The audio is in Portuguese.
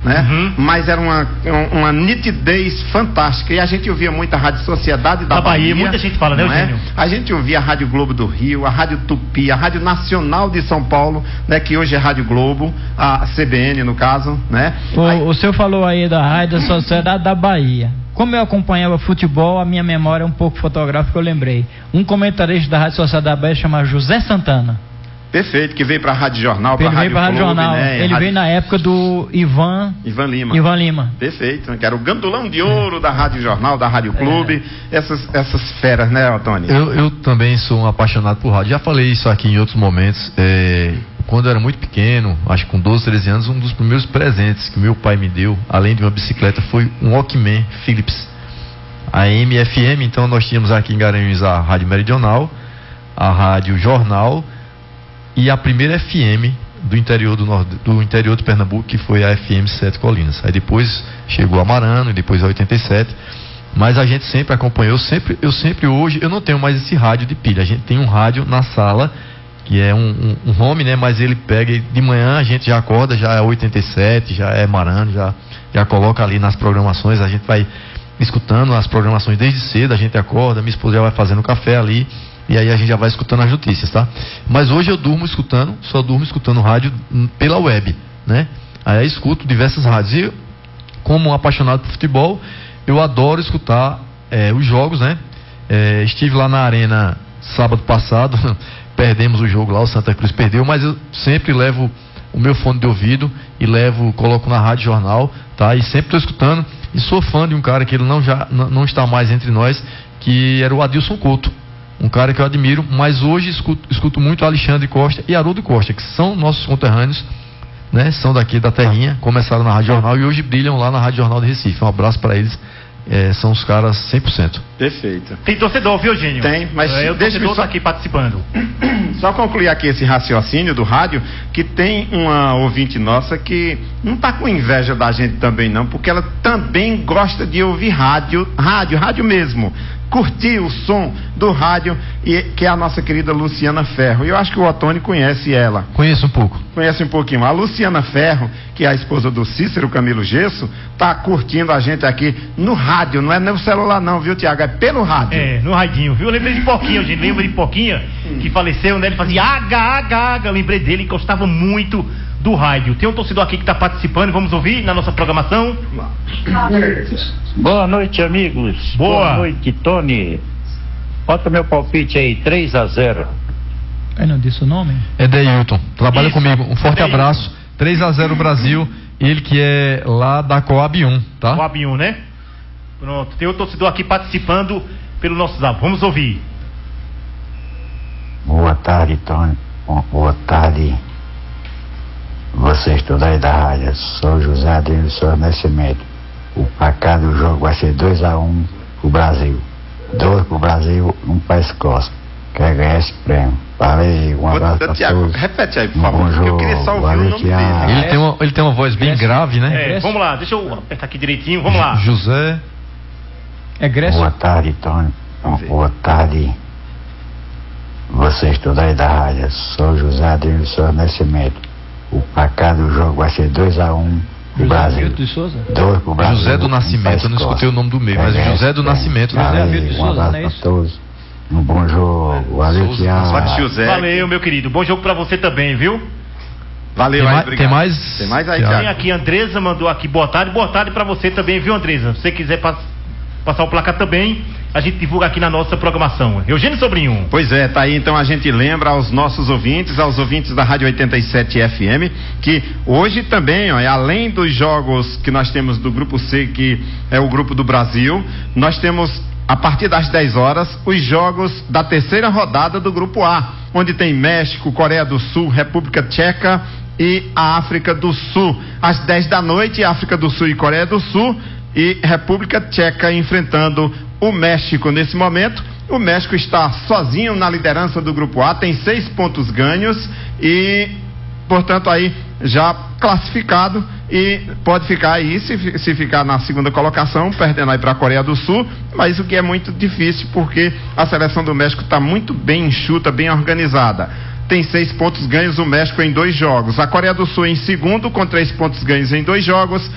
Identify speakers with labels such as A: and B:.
A: né? Mas era uma nitidez fantástica. E a gente ouvia muito a Rádio Sociedade da Bahia.
B: Muita gente fala, né, Eugênio?
A: A gente ouvia a Rádio Globo do Rio, a Rádio Tupi, a Rádio Nacional de São Paulo, né? Que hoje é Rádio Globo, a CBN no caso, né?
C: O senhor falou aí da Rádio Sociedade da Bahia. Como eu acompanhava futebol, a minha memória é um pouco fotográfica, eu lembrei. Um comentarista da Rádio Sociedade da Bahia chamado José Santana.
A: Perfeito, que veio para a Rádio Jornal, para a Rádio Clube,
C: Jornal.
A: né?
C: Ele veio na época do Ivan Lima.
A: Perfeito, que era o gandulão de ouro da Rádio Jornal, da Rádio Clube, essas feras, né, Antônio?
D: Eu também sou um apaixonado por rádio. Já falei isso aqui em outros momentos. Quando eu era muito pequeno, acho que com 12, 13 anos, um dos primeiros presentes que meu pai me deu, além de uma bicicleta, foi um Walkman Philips, a AM/FM. Então nós tínhamos aqui em Garanhuns a Rádio Meridional, a Rádio Jornal e a primeira FM do interior de Pernambuco, que foi a FM Sete Colinas. Aí depois chegou a Marano, e depois a 87. Mas a gente sempre acompanhou, eu sempre hoje, eu não tenho mais esse rádio de pilha. A gente tem um rádio na sala, que é um home, né? Mas ele pega, de manhã a gente já acorda, já é 87, já é Marano, já coloca ali nas programações, a gente vai escutando as programações desde cedo, a gente acorda, minha esposa já vai fazendo café ali, e aí a gente já vai escutando as notícias, tá? Mas hoje eu só durmo escutando rádio pela web, né? Aí eu escuto diversas rádios, e como um apaixonado por futebol, eu adoro escutar os jogos, né? Estive lá na Arena sábado passado, perdemos o jogo lá, o Santa Cruz perdeu, mas eu sempre levo o meu fone de ouvido e coloco na Rádio Jornal, tá? E sempre estou escutando, e sou fã de um cara que ele não está mais entre nós, que era o Adilson Couto, um cara que eu admiro, mas hoje escuto muito Alexandre Costa e Haroldo Costa, que são nossos conterrâneos, né? São daqui da terrinha, começaram na Rádio Jornal e hoje brilham lá na Rádio Jornal de Recife. Um abraço para eles. São os caras 100%.
A: Perfeito.
B: Tem torcedor, viu, Eugênio?
A: Tem, mas
B: o torcedor está aqui participando.
A: Só concluir aqui esse raciocínio do rádio, que tem uma ouvinte nossa que não está com inveja da gente também não, porque ela também gosta de ouvir rádio mesmo. Curtir o som do rádio, que é a nossa querida Luciana Ferro. E eu acho que o Otônio conhece ela.
D: Conheço um pouco.
A: Conhece um pouquinho. A Luciana Ferro, que é a esposa do Cícero Camilo Gesso, tá curtindo a gente aqui no rádio. Não é no celular não, viu, Tiago? É pelo rádio.
B: No radinho, viu? Eu lembrei de Porquinha, gente. Lembra de Porquinha? Que faleceu, né? Ele fazia aga. Eu lembrei dele, que gostava muito do rádio. Tem um torcedor aqui que está participando, vamos ouvir na nossa programação.
E: Boa noite, amigos. Boa noite, Tony. Bota meu palpite aí, 3-0.
C: Não disse o nome?
D: É Deilton, trabalha comigo. Um forte abraço. 3-0 Brasil. Ele que é lá da Coab 1, tá?
B: Coab 1, né? Pronto, tem um torcedor aqui participando pelo nosso zap. Vamos ouvir.
E: Boa tarde, Tony. Boa tarde. Vocês todos aí da rádio. Sou José Adriano do Senhor Nascimento. O placar do jogo vai ser 2-1 pro Brasil. 2 pro Brasil, 1 pra Escócia. Quer ganhar esse prêmio. Valeu, um abraço pra todos.
A: Repete aí, por favor,
E: bom jogo.
A: Eu queria só ouvir o nome dele.
D: Ele tem uma voz bem grave, né?
B: Vamos lá, deixa eu apertar aqui direitinho, vamos lá.
D: José.
C: É Grécia?
E: Boa tarde, Tony. Boa tarde. Vocês todos aí da rádio. Sou José Adriano do Senhor Nascimento. O placar do jogo vai ser 2-1 pro Brasil. 2 pro Brasil.
D: José do Nascimento, eu não escutei o nome do meio, mas José do Nascimento.
E: Um abraço pra todos. Um bom jogo. Valeu, Tiago.
B: Valeu, meu querido. Bom jogo pra você também, viu?
A: Valeu,
D: aí, tem mais?
A: Tem mais aí, Tiago.
B: Tem aqui, Andresa mandou aqui, boa tarde pra você também, viu, Andresa? Se você quiser passar o placar também, a gente divulga aqui na nossa programação. Eugênio Sobrinho.
A: Pois é, tá aí, então a gente lembra aos nossos ouvintes, aos ouvintes da Rádio 87 FM, que hoje também, além dos jogos que nós temos do Grupo C, que é o Grupo do Brasil, nós temos, a partir das 10 horas, os jogos da terceira rodada do Grupo A, onde tem México, Coreia do Sul, República Tcheca e a África do Sul. Às 10 da noite, África do Sul e Coreia do Sul, e República Tcheca enfrentando o México. Nesse momento, o México está sozinho na liderança do Grupo A, tem 6 pontos ganhos e, portanto, aí já classificado, e pode ficar aí, se ficar na segunda colocação, perdendo aí para a Coreia do Sul, mas o que é muito difícil, porque a seleção do México está muito bem enxuta, bem organizada. Tem 6 pontos ganhos o México em 2 jogos. A Coreia do Sul em segundo, com 3 pontos ganhos em 2 jogos.